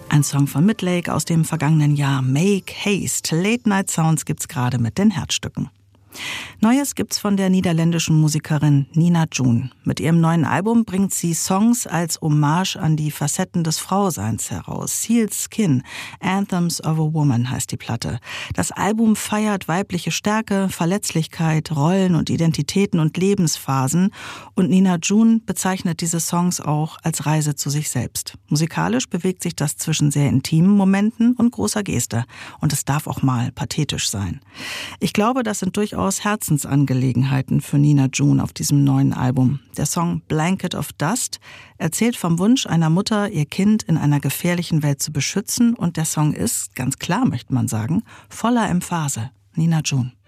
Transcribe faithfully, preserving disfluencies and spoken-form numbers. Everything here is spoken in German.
Ein Song von Midlake aus dem vergangenen Jahr, Make Haste. Late Night Sounds gibt's gerade mit den Herzstücken. Neues gibt's von der niederländischen Musikerin Nina June. Mit ihrem neuen Album bringt sie Songs als Hommage an die Facetten des Frauseins heraus. Sealed Skin, Anthems of a Woman heißt die Platte. Das Album feiert weibliche Stärke, Verletzlichkeit, Rollen und Identitäten und Lebensphasen. Und Nina June bezeichnet diese Songs auch als Reise zu sich selbst. Musikalisch bewegt sich das zwischen sehr intimen Momenten und großer Geste. Und es darf auch mal pathetisch sein. Ich glaube, das sind durchaus Herzensangelegenheiten für Nina June auf diesem neuen Album. Der Song Blanket of Dust erzählt vom Wunsch einer Mutter, ihr Kind in einer gefährlichen Welt zu beschützen. Und der Song ist, ganz klar möchte man sagen, voller Emphase. Nina June.